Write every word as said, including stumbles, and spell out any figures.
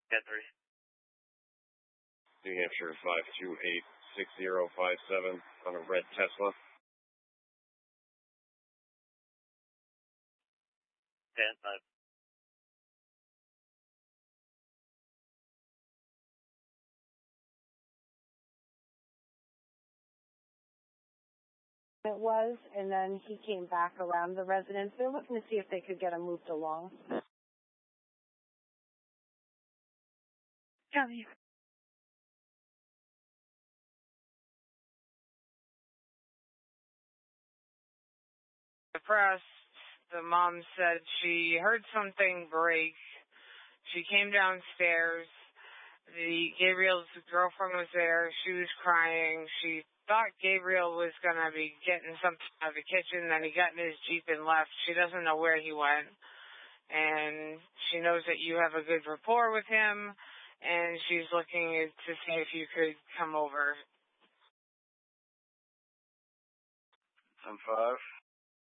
ten three. New Hampshire five two eight six zero five seven on a red Tesla. ten five. It was, and then he came back around the residence. They're looking to see if they could get him moved along. Copy. Depressed, the mom said she heard something break. She came downstairs. The Gabriel's girlfriend was there. She was crying. She thought Gabriel was going to be getting something out of the kitchen. Then he got in his Jeep and left. She doesn't know where he went. And she knows that you have a good rapport with him. And she's looking to see if you could come over. ten five.